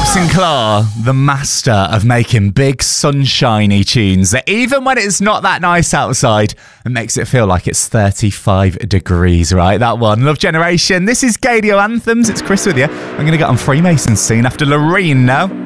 Bob Sinclair, the master of making big sunshiny tunes that even when it's not that nice outside, it makes it feel like it's 35 degrees, right? That one. Love Generation. This is Gadio Anthems. It's Chris with you. I'm going to get on Freemasons soon after Loreen now.